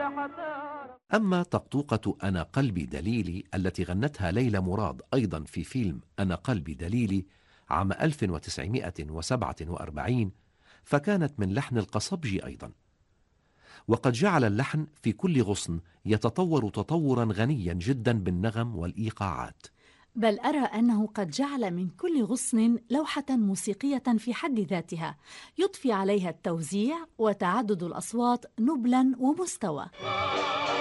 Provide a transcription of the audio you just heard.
أما طقطوقة أنا قلبي دليلي التي غنتها ليلى مراد أيضا في فيلم أنا قلبي دليلي عام 1947، فكانت من لحن القصبجي أيضا، وقد جعل اللحن في كل غصن يتطور تطورا غنيا جدا بالنغم والإيقاعات. بل أرى أنه قد جعل من كل غصن لوحة موسيقية في حد ذاتها، يضفي عليها التوزيع وتعدد الأصوات نبلا ومستوى.